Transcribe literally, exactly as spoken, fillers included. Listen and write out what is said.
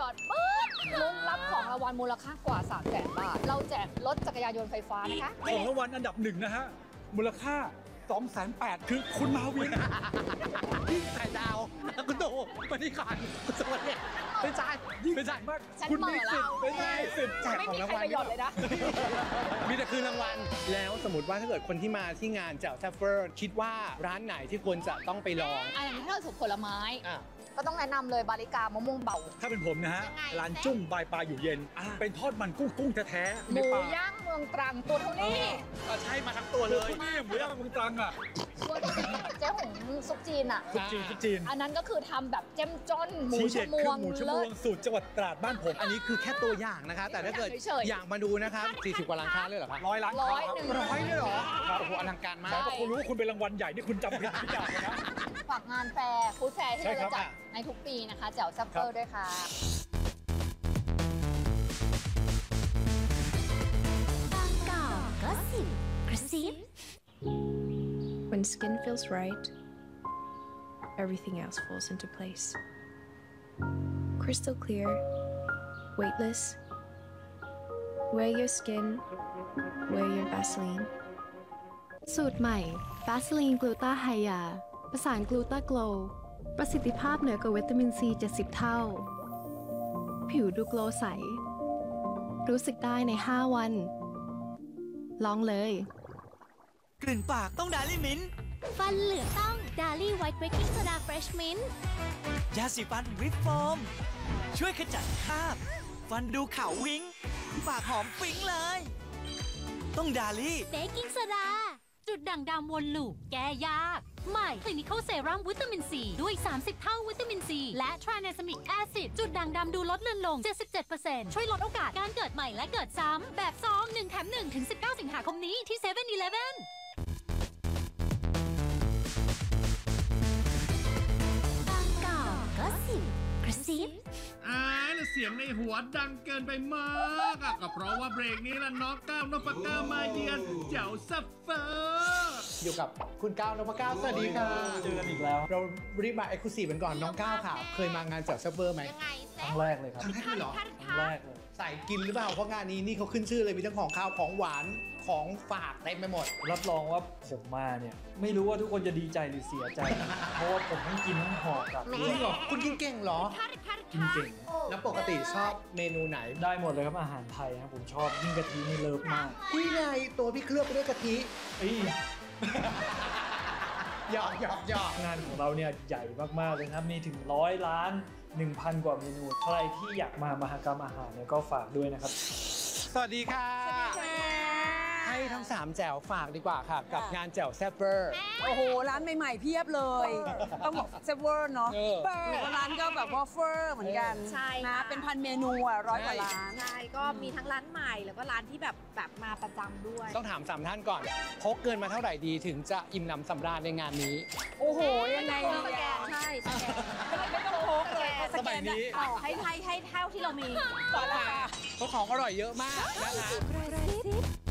ดปึ๊ดลุ้นรับของรางวัลมูลค่ากว่าสามแสนบาทเราแจกรถจักรยานยนต์ไฟฟ้านะคะของรางวัลอันดับหนึ่งนะฮะมูลค่าสองแสนแปดคือคุณมาวินพี่ไข่ดาวคุณโตปฏิขารคุณสวัสดีไม่ใช่ไม่ใช่มากคุณมีสิทธิ์ไม่ใช่สิทธิ์แจกของรางวัลไม่มีใครประโยชน์เลยนะมีแต่คืนรางวัลแล้วสมมติว่าถ้าเกิดคนที่มาที่งานแจ่วแซฟเฟอร์คิดว่าร้านไหนที่ควรจะต้องไปลองอันนี้ถ้าสุกผลไม้อ่ะก็ต้องแนะนำเลยบาริกามะม่วงเบาถ้าเป็นผมนะฮะร้านจุ้งบายปลาอยู่เย็นเป็นทอดมันกุ้งกุ้งแท้ๆหมูย่างเมืองตรังตัวเท่านี้ก็ใช่มาทั้งตัวเลยนี่หมูย่างเมืองตรังอ่ะตัวที่เจ๊หงซุปจีนอ่ะซุปจีนซุปจีนอันนั้นก็คือทำแบบเจ้มจ้นหมูชมวงหมูชมวงสูตรจังหวัดตราดบ้านผมอันนี้คือแค่ตัวอย่างนะคะแต่ถ้าเกิดอยากมาดูนะครับสี่สิบกว่าร้านค้าเลยเหรอครับร้อยร้านค้าร้อยหนึ่งร้อยเลยเหรอโอ้โหอลังการมากแต่คุณรู้ว่าคุณเป็นรางวัลใหญ่ที่คุณจำผิดทุกอย่างเลยนะฝากงานแฟร์ฟู้ดแฟร์ที่เราจะจัดในทุกปีนะคะแจ่วซัฟเฟอร์ด้วยค่ะบางกอกก็สิบกระซิบ When skin feels right, everything else falls into place. Crystal clear, weightless. Wear your skin, wear your Vaseline. สูตรใหม่ Vaseline Gluta Hya ประสานกลูตาโกลประสิทธิภาพเหนือกว่าวิตามินซีเจ็ดสิบเท่าผิวดูโกลใสรู้สึกได้ในห้าวันลองเลยกลิ่นปากต้องดาลี่มิ้นฟันเหลืองต้อง Dali White Breaking Soda Fresh Mint ยาสีฟันวิปโฟมช่วยขจัดคราบฟันดูขาววิ้งปากหอมปิ๊งเลยต้องดาลี่ Baking Soda จุดด่างดำวนลูปแก้ยากใหม่ Clinical Serum วิตามินซีด้วยสามสิบเท่าวิตามินซีและ Tranexamic Acid จุดด่างดำดูลดเลือนลง เจ็ดสิบเจ็ดเปอร์เซ็นต์ ช่วยลดโอกาสการเกิดใหม่และเกิดซ้ำแบบซองหนึ่งแถมหนึ่งถึงสิบเก้าสิงหาคมนี้ที่เซเว่นอีเลฟเว่นบางกอกก็สิบกระซิบอ่าเสียงในหัวดังเกินไปมากอะก็เพราะว่าเบรกนี้ละน้องก้าวนพเก้ามาเยือนเจ้าซัฟเฟอร์อยู่กับคุณก้าวนพเก้าสวัสดีค่ะเจอกันอีกแล้วเรารีบมาเอ็กซ์คลูซีฟกันก่อนน้องก้าวค่ะเคยมางานแจ่วแซฟเฟอร์ไหมครั้งแรกเลยครับครั้งแรกเลยเหรอครั้งแรกเลยใส่กินหรือเปล่าเพราะงานนี้นี่เขาขึ้นชื่อเลยมีทั้งของข้าวของหวานของฝากเต็มไปหมดรับรองว่าผมมาเนี่ยไม่รู้ว่าทุกคนจะดีใจหรือเสียใจเพราะว่าผมทั้งกินทั้งห่อกับจริงเหรอคุณกินเก่งเหรอกินเก่งแล้วปกติชอบเมนูไหนได้หมดเลยครับอาหารไทยนะผมชอบยิ่งกะทินี่เลิฟมากนี่ไงตัวพี่เคลือบไปด้วยกะทิอีหยอกหยอกหยอกงานของเราเนี่ยใหญ่มากๆเลยครับมีถึงร้อยล้าน หนึ่งพัน กว่าเมนูใครที่อยากมามหกรรมอาหารเนี่ยก็ฝากด้วยนะครับสวัสดีค่ะสวัสดีค่ะให้ทั้งสามแจ่วฝากดีกว่าค่ะกับงานแจ่วแซฟเฟอร์โอ้โหร้านใหม่ๆเพียบเลยต้องบอกแซฟเฟอร์เนาะร้านก็แบบวอฟเฟอร์เหมือนกันใช่นะเป็นพันเมนูอ่ะร้อยกว่าร้านใช่ก็มีทั้งร้านใหม่แล้วก็ร้านที่แบบแบบมาประจำด้วยต้องถามสามท่านก่อนพกเกินมาเท่าไหร่ดีถึงจะอิ่มหนำสำราญในงานนี้โอ้โหยังไงดีใช่สแกนไม่ต้องพกเลยสมัยนี้ให้ให้ให้เท่าที่เรามีต่อละเพราะของอร่อยเยอะมากนะคะ